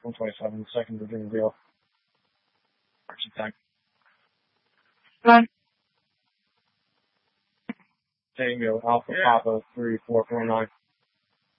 127, second Virginia Deal. Arch attack. Tango, Alpha, Papa, 3449.